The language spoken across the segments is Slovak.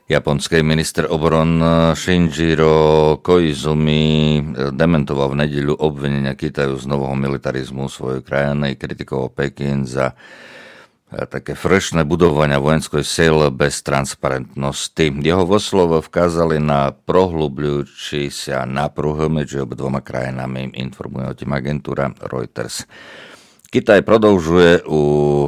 Japonský minister obron Shinjiro Koizumi dementoval v nedeľu obvinenia Kitaju z nového militarizmu svojej krajiny, kritikoval Peking za také frešné budovania vojenskej sily bez transparentnosti. Jeho voslov vkázali na prohlubľujúci sa napruh medzi obidvoma krajinami, informuje o tým agentúra Reuters. Kitaj prodlžuje u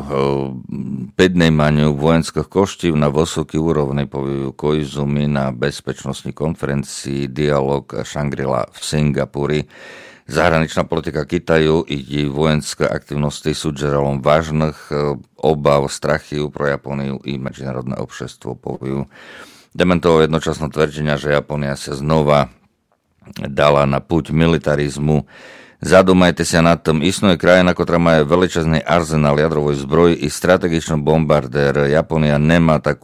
podnímaniu vojenských koštív na vysoký úrovni, povedal Koizumi na bezpečnostnej konferencii Dialog Shangri-La v Singapúri. Zahraničná politika Kitaju i vojenské aktivnosti sú žeralom vážnych obav, strachy pro Japoniu i medzinárodné obšestvo, povedal. Dementoval jednočasné tvrdenia, že Japonia sa znova dala na púť militarizmu. Zadumajte sa nad tým, istnuje krajina, ktorá má veličezný arzenál jadrovej zbroji i strategičný bombardér. Japonia nemá takú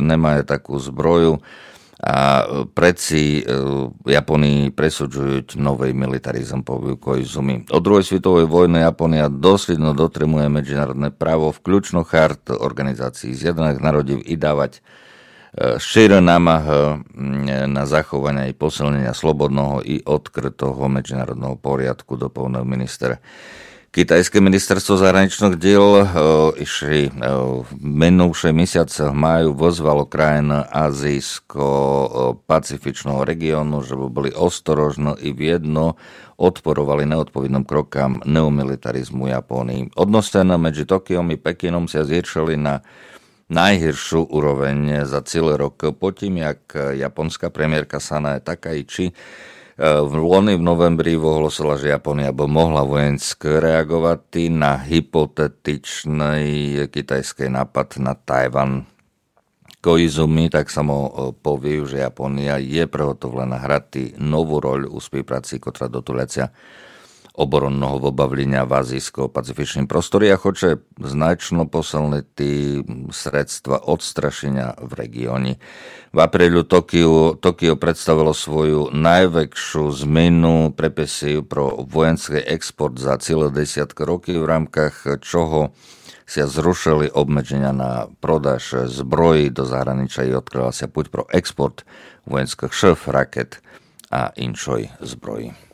zbroju a predsi Japonii presudzujú nový militarizm, povedal Koizumi. Od druhej svetovej vojny Japonia dosledno dotrymuje medzinárodné právo, vključno chart Organizácií zjednotených národov i dávať širé námahy na zachovanie i posilnenia slobodného i odkrytého medzinárodného poriadku, doplnil minister. Kitajské ministerstvo zahraničných diel v minulšej mesiace v máju vozvalo krajiny azijsko-pacifičného regiónu, že by boli ostrožní i viedno odporovali neodpovedným krokám neomilitarizmu Japonii. Odnosenia medzi Tokiom i Pekinom sa zjedšili na najhiršiu úroveň za celý rok. Potím, jak japonská premiérka Sanae Takaichi v novembri ohlasila, že Japonia by mohla vojensky reagovať na hypotetičný kitajský nápad na Tajvan. Koizumi tak samo povie, že Japonia je prehotovlená hrať novú roľu u spolupráci, ktorá dotuľacia obоронного вибавлення в азійсько-пацифічній просторі, а хоче значно посилити средства odstrašenia v regióne. V aprílu Tokio predstavilo svoju najväčšiu zmenu prepisy pro vojenský export za celé desiatky roky, v rámkach čoho sa zrušili obmedzenia na prodáž zbrojí do zahraničia i odkryla sa puť pro export vojenských šéf raket a inšoj zbrojí.